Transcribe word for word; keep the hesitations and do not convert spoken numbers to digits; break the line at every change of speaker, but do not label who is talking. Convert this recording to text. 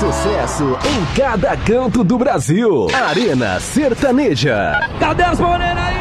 Sucesso em cada canto do Brasil. Arena Sertaneja.
Cadê as morenas aí?